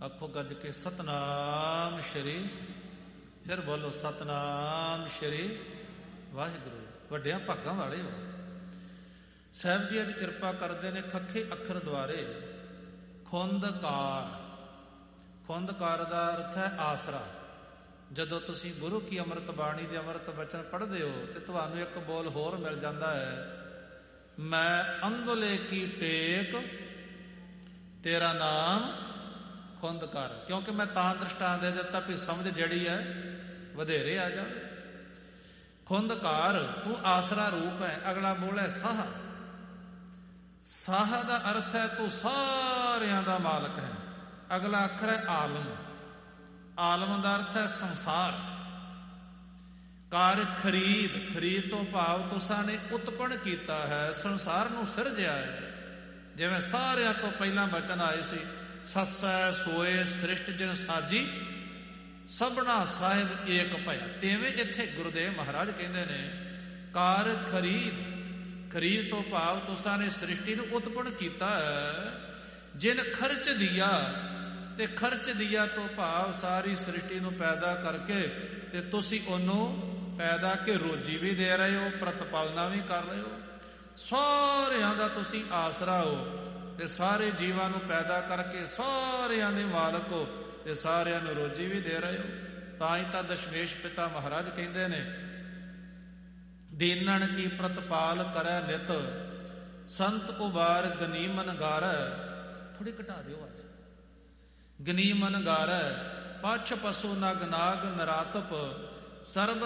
ਆਖੋ ਗੱਜ ਕੇ ਸਤਨਾਮ ਸ਼੍ਰੀ। ਫਿਰ ਬੋਲੋ ਸਤਨਾਮ ਸ਼੍ਰੀ ਵਾਹਿਗੁਰੂ। ਵੱਡਿਆਂ ਭਾਗਾਂ ਵਾਲੇ ਹੋ। ਸਾਹਿਬ ਜੀ ਅੱਜ ਕਿਰਪਾ ਕਰਦੇ ਨੇ ਖੱਖੇ ਅੱਖਰ ਦੁਆਰੇ ਖੁੰਦਕਾਰ। ਖੁੰਦਕਾਰ ਦਾ ਅਰਥ ਹੈ ਆਸਰਾ। ਜਦੋਂ ਤੁਸੀਂ ਗੁਰੂ ਕੀ ਅੰਮ੍ਰਿਤ ਬਾਣੀ ਦੇ ਅੰਮ੍ਰਿਤ ਬਚਨ ਪੜ੍ਹਦੇ ਹੋ ਤੇ ਤੁਹਾਨੂੰ ਇੱਕ ਬੋਲ ਹੋਰ ਮਿਲ ਜਾਂਦਾ ਹੈ, ਮੈਂ ਅੰਧਲੇ ਕੀ ਟੇਕ ਤੇਰਾ ਨਾਮ ਖੁੰਦਕਾਰ। ਕਿਉਂਕਿ ਮੈਂ ਤਾਂ ਦ੍ਰਿਸ਼ਟਾਂਤ ਦੇ ਦਿੱਤਾ ਵੀ ਸਮਝ ਜਿਹੜੀ ਹੈ ਵਧੇਰੇ ਆ ਜਾਵੇ। ਖੁੰਦਕਾਰ ਤੂੰ ਆਸਰਾ ਰੂਪ ਹੈ। ਅਗਲਾ ਬੋਲ ਹੈ ਸਾਹ। ਸਾਹ ਦਾ ਅਰਥ ਹੈ ਤੂੰ ਸਾਰਿਆਂ ਦਾ ਮਾਲਕ ਹੈ। ਅਗਲਾ ਅੱਖਰ ਹੈ ਆਲਮ। ਆਲਮ ਦਾ ਅਰਥ ਹੈ ਸੰਸਾਰ। ਕਾਰ ਖਰੀਦ। ਖਰੀਦ ਤੋਂ ਭਾਵ ਤੁਸਾਂ ਨੇ ਉਤਪਨ ਕੀਤਾ ਹੈ, ਸੰਸਾਰ ਨੂੰ ਸਿਰਜਿਆ ਹੈ। ਜਿਵੇਂ ਸਾਰਿਆਂ ਤੋਂ ਪਹਿਲਾਂ ਬਚਨ ਆਏ ਸੀ, ਸੱਸੈ ਸੋਏ ਸ੍ਰਿਸ਼ਟ ਜਿਨ ਸਾਜੀ ਸਭਨਾ ਸਾਹਿਬ ਏਕ ਭਇਆ। ਤਿਵੇਂ ਇੱਥੇ ਗੁਰੂਦੇਵ ਮਹਾਰਾਜ ਕਹਿੰਦੇ ਨੇ ਕਾਰ ਖਰੀਦ। ਖਰੀਦ ਤੋਂ ਭਾਵ ਤੁਸਾਂ ਨੇ ਸ੍ਰਿਸ਼ਟੀ ਨੂੰ ਉਤਪਨ ਕੀਤਾ ਹੈ। ਜਿਨ ਖਰਚ ਦਿਆ, ਤੇ ਖਰਚ ਦਿਆ ਤੋਂ ਭਾਵ ਸਾਰੀ ਸ੍ਰਿਸ਼ਟੀ ਨੂੰ ਪੈਦਾ ਕਰਕੇ ਤੇ ਤੁਸੀਂ ਉਹਨੂੰ ਪੈਦਾ ਕੇ ਰੋਜੀ ਵੀ ਦੇ ਰਹੇ ਹੋ, ਪ੍ਰਤਪਾਲਨਾ ਵੀ ਕਰ ਰਹੇ ਹੋ। ਸਾਰਿਆਂ ਦਾ ਤੁਸੀਂ ਆਸਰਾ ਹੋ ਤੇ ਸਾਰੇ ਜੀਵਾਂ ਨੂੰ ਪੈਦਾ ਕਰਕੇ ਸਾਰਿਆਂ ਦੇ ਮਾਲਕ ਹੋ ਤੇ ਸਾਰਿਆਂ ਨੂੰ ਰੋਜੀ ਵੀ ਦੇ ਰਹੇ ਹੋ। ਤਾਂ ਹੀ ਤਾਂ ਦਸ਼ਮੇਸ਼ ਪਿਤਾ ਮਹਾਰਾਜ ਕਹਿੰਦੇ ਨੇ ਦੀਨਣ ਕੀ ਪ੍ਰਤਪਾਲ ਕਰੈ ਨਿਤ ਸੰਤ ਉਬਾਰ ਗਨੀਮਨ ਗਾਰੈ। ਥੋੜੀ ਘਟਾ ਦਿਓ ਅੱਜ। ਗਨੀਮਨ ਗਾਰੈ ਪਛ ਪਸੂ ਨਗ ਨਾਗ ਨਰਾਤਪ ਸਰਬ